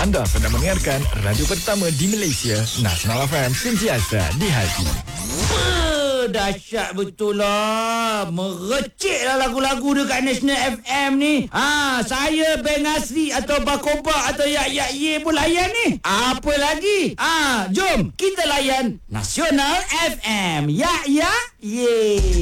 Anda sedang mendengarkan radio pertama di Malaysia, Nasional FM, sentiasa di hati. Dahsyat betul lah. Merecik lah lagu-lagu dekat National FM ni. Saya Beng Asri atau Bakoba atau Yak Ye pun layan ni. Apa lagi? Jom kita layan Nasional FM. Yak Ye.